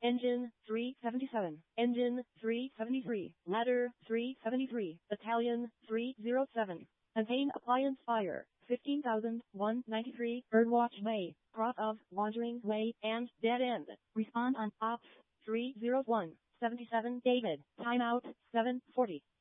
Engine 377. Engine 373. Ladder 373. Battalion 307. Contain appliance fire. 15,193 Birdwatch Way. Cross of Wandering Way and Dead End. Respond on Ops 301. 77 David. Timeout 740.